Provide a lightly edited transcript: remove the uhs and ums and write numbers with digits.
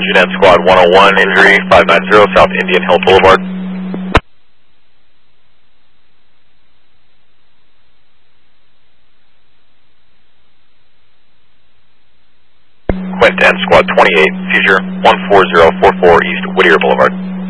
Jeanette Squad 101, injury 590 South Indian Hill Boulevard. Quint and Squad 28, seizure 14044 East Whittier Boulevard.